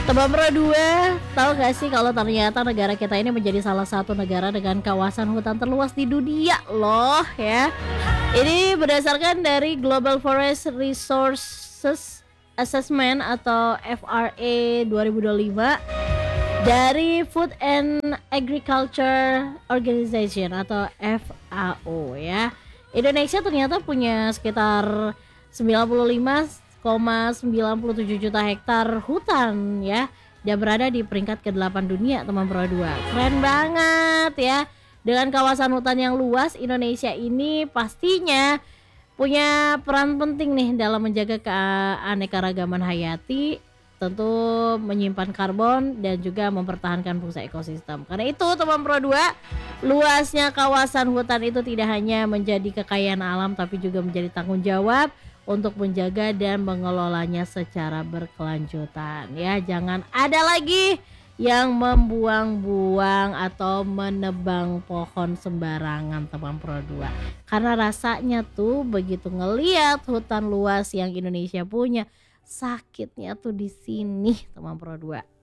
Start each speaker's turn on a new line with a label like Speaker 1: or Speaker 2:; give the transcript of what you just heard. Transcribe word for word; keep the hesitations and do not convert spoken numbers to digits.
Speaker 1: Teman Pro dua, tahu gak sih kalau ternyata negara kita ini menjadi salah satu negara dengan kawasan hutan terluas di dunia loh ya. Ini berdasarkan dari Global Forest Resources Assessment atau F R A dua ribu dua puluh lima dari Food and Agriculture Organization atau F A O ya. Indonesia ternyata punya sekitar sembilan puluh lima koma sembilan puluh tujuh juta hektar hutan ya, dan berada di peringkat kedelapan dunia teman Pro dua. Keren banget ya. Dengan kawasan hutan yang luas, Indonesia ini pastinya punya peran penting nih dalam menjaga keanekaragaman hayati, tentu menyimpan karbon dan juga mempertahankan fungsi ekosistem. Karena itu teman Pro dua, luasnya kawasan hutan itu tidak hanya menjadi kekayaan alam tapi juga menjadi tanggung jawab untuk menjaga dan mengelolanya secara berkelanjutan ya. Jangan ada lagi yang membuang-buang atau menebang pohon sembarangan teman Pro dua. Karena rasanya tuh begitu ngeliat hutan luas yang Indonesia punya, sakitnya tuh di sini teman Pro dua.